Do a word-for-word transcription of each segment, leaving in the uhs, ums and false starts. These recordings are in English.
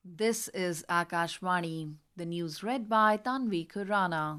This is Akashvani, the news read by Tanvi Khurana.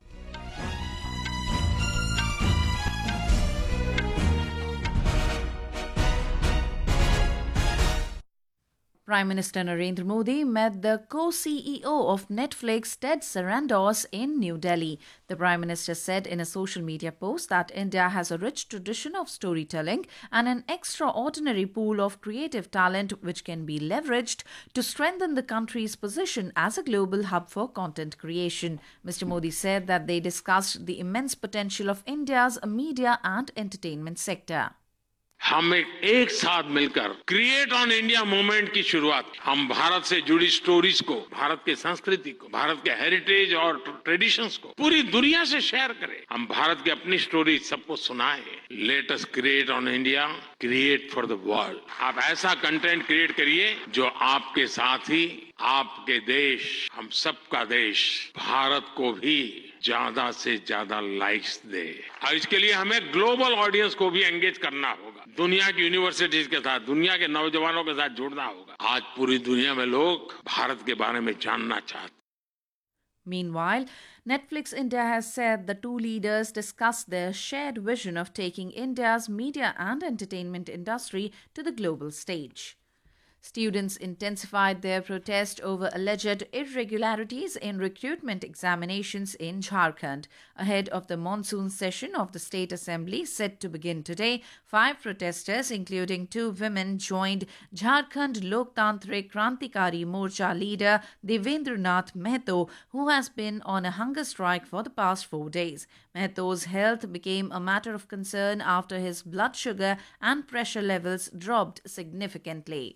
Prime Minister Narendra Modi met the co-C E O of Netflix, Ted Sarandos, in New Delhi. The Prime Minister said in a social media post that India has a rich tradition of storytelling and an extraordinary pool of creative talent which can be leveraged to strengthen the country's position as a global hub for content creation. Mister Modi said that they discussed the immense potential of India's media and entertainment sector. हम एक, एक साथ मिलकर create on India movement की शुरुआत, हम भारत से जुड़ी स्टोरीज को, भारत की संस्कृति को, भारत के हेरिटेज और ट्रेडिशंस को पूरी दुनिया से शेयर करें. हम भारत की अपनी स्टोरी सबको सुनाएं. Let us create on India, create for the world. आप ऐसा कंटेंट क्रिएट करिए जो आपके साथ ही आपके देश, हम सबका देश, भारत को भी ज्यादा से ज्यादा लाइक्स दे. और इसके लिए हमें ग्लोबल ऑडियंस को भी एंगेज करना होगा. दुनिया की यूनिवर्सिटीज के साथ, दुनिया के नौजवानों के साथ जुड़ना होगा. आज पूरी दुनिया में लोग भारत के बारे में जानना चाहते. Meanwhile, Netflix India has said the two leaders discussed their shared vision of taking India's media and entertainment industry to the global stage. Students intensified their protest over alleged irregularities in recruitment examinations in Jharkhand. Ahead of the monsoon session of the State Assembly set to begin today, five protesters, including two women, joined Jharkhand Loktantrik Krantikari Morcha leader Devendranath Mehto, who has been on a hunger strike for the past four days. Mehto's health became a matter of concern after his blood sugar and pressure levels dropped significantly.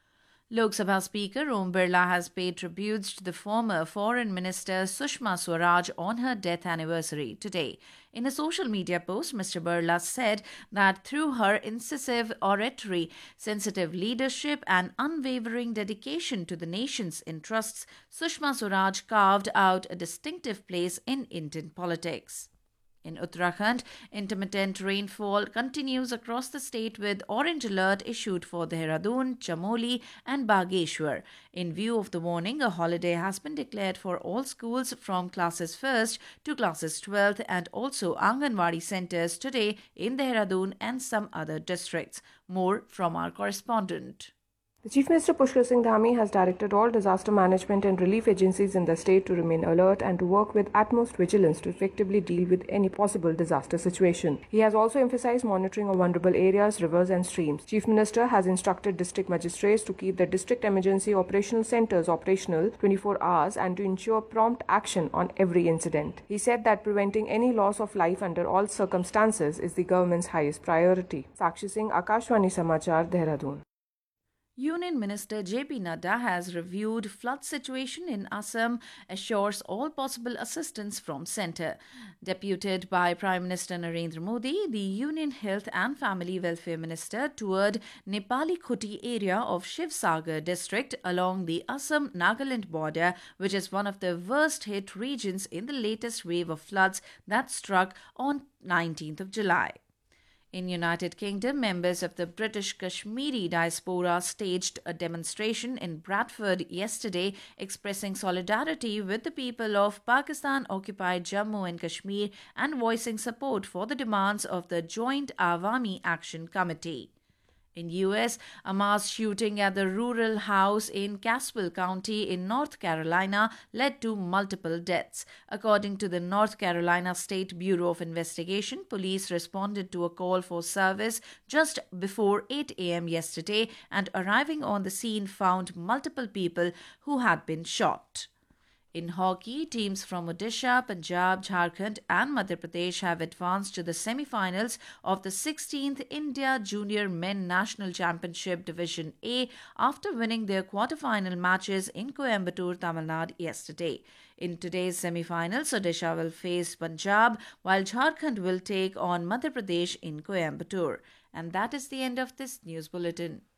Lok Sabha Speaker Om Birla has paid tributes to the former Foreign Minister Sushma Swaraj on her death anniversary today. In a social media post, Mister Birla said that through her incisive oratory, sensitive leadership and unwavering dedication to the nation's interests, Sushma Swaraj carved out a distinctive place in Indian politics. In Uttarakhand, intermittent rainfall continues across the state with orange alert issued for Dehradun, Chamoli and Bageshwar. In view of the warning, a holiday has been declared for all schools from classes first to classes twelfth and also Anganwadi centres today in Dehradun and some other districts. More from our correspondent. The Chief Minister Pushkar Singh Dhami has directed all disaster management and relief agencies in the state to remain alert and to work with utmost vigilance to effectively deal with any possible disaster situation. He has also emphasized monitoring of vulnerable areas, rivers and streams. Chief Minister has instructed district magistrates to keep the district emergency operational centres operational twenty-four hours and to ensure prompt action on every incident. He said that preventing any loss of life under all circumstances is the government's highest priority. Sakshi Singh, Akashvani Samachar, Dehradun. Union Minister J P Nadda has reviewed flood situation in Assam, assures all possible assistance from centre. Deputed by Prime Minister Narendra Modi, the Union Health and Family Welfare Minister toured Nepali Khuti area of Shivsagar district along the Assam-Nagaland border, which is one of the worst hit regions in the latest wave of floods that struck on nineteenth of July. In United Kingdom, members of the British Kashmiri diaspora staged a demonstration in Bradford yesterday expressing solidarity with the people of Pakistan-occupied Jammu and Kashmir and voicing support for the demands of the Joint Awami Action Committee. In U S, a mass shooting at the rural house in Caswell County in North Carolina led to multiple deaths. According to the North Carolina State Bureau of Investigation, police responded to a call for service just before eight a.m. yesterday and arriving on the scene found multiple people who had been shot. In hockey, teams from Odisha, Punjab, Jharkhand and Madhya Pradesh have advanced to the semi-finals of the sixteenth India Junior Men National Championship Division A after winning their quarter-final matches in Coimbatore, Tamil Nadu yesterday. In today's semi-finals, Odisha will face Punjab while Jharkhand will take on Madhya Pradesh in Coimbatore. And that is the end of this news bulletin.